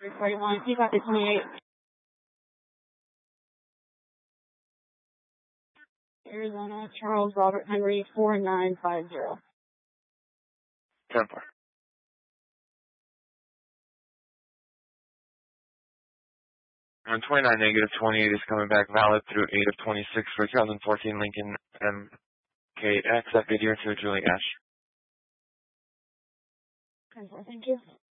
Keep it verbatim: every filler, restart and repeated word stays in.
forty-one, you got the twenty-eight. Arizona, Charles Robert Henry, four nine five zero. ten four. On twenty-nine, negative twenty-eight is coming back valid through eight of twenty-six for two thousand fourteen Lincoln M K X at Goodyear to Julie Ash. ten four, thank you.